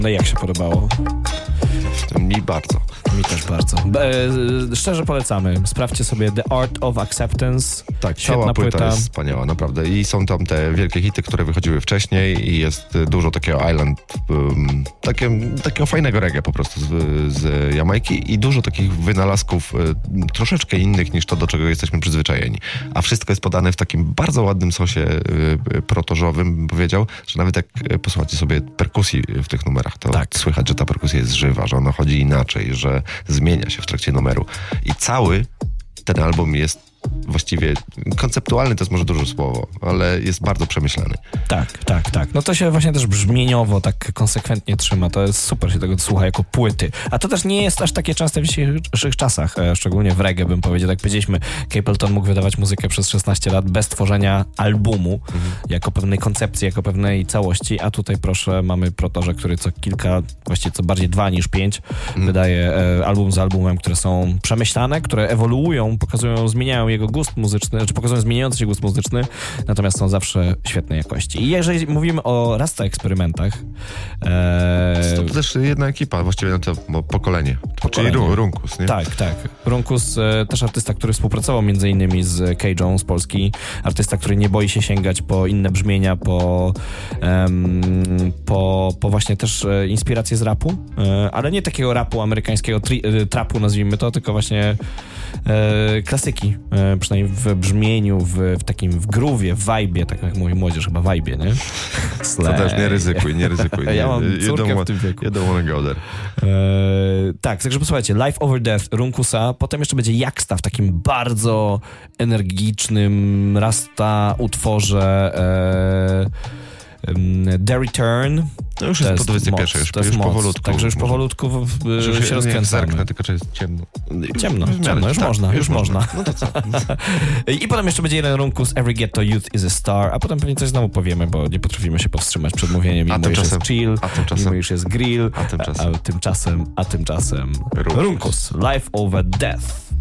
No i jak się podobało? Mi bardzo. Mi też bardzo. Szczerze polecamy. Sprawdźcie sobie The Art of Acceptance. Tak, świetna cała płyta jest wspaniała, naprawdę. I są tam te wielkie hity, które wychodziły wcześniej i jest dużo takiego island, takiego fajnego reggae po prostu z Jamajki i dużo takich wynalazków troszeczkę innych niż to, do czego jesteśmy przyzwyczajeni. A wszystko jest podane w takim bardzo ładnym sosie protożowym, bym powiedział, że nawet jak posłuchacie sobie perkusji w tych numerach, to słychać, że ta perkusja jest żywa, że ona chodzi inaczej, że zmienia się w trakcie numeru. I cały ten album jest właściwie konceptualny, to jest może duże słowo, ale jest bardzo przemyślany. Tak. No to się właśnie też brzmieniowo tak konsekwentnie trzyma. To jest super się tego słucha jako płyty. A to też nie jest aż takie częste w dzisiejszych czasach, szczególnie w reggae bym powiedział. Tak powiedzieliśmy, Capleton mógł wydawać muzykę przez 16 lat bez tworzenia albumu, jako pewnej koncepcji, jako pewnej całości, a tutaj proszę, mamy Protorze, który co kilka, właściwie co bardziej 2 niż 5 wydaje album za albumem, które są przemyślane, które ewoluują, pokazują, zmieniają jego gust muzyczny, czy pokazują zmieniający się gust muzyczny, natomiast są zawsze świetnej jakości. I jeżeli mówimy o Rasta eksperymentach... To też jedna ekipa, właściwie to pokolenie. Czyli Runkus, nie? Tak. Runkus, też artysta, który współpracował między innymi z K-Joe z Polski. Artysta, który nie boi się sięgać po inne brzmienia, po właśnie też inspiracje z rapu, ale nie takiego rapu amerykańskiego, trapu nazwijmy to, tylko właśnie klasyki, przynajmniej w brzmieniu, w takim w groove'ie, w vibe'ie, tak jak mówi młodzież, chyba vibe'ie, nie? To też nie ryzykuj. Ja mam córkę w tym wieku. You don't wanna go there. Tak, także posłuchajcie, Life Over Death Runkusa, potem jeszcze będzie Jaksta w takim bardzo energicznym Rasta utworze The Return. To już jest po 21, już powolutku. Także już powolutku się rozkręcamy. Zerknę, tylko czy jest ciemno. Ciemno, już można. No to co? I potem jeszcze będzie jeden Runkus, Every Ghetto Youth is a Star, a potem pewnie coś znowu powiemy, bo nie potrafimy się powstrzymać przed mówieniem, mimo już jest chill, mimo już jest grill, a tymczasem Runkus, Life Over Death.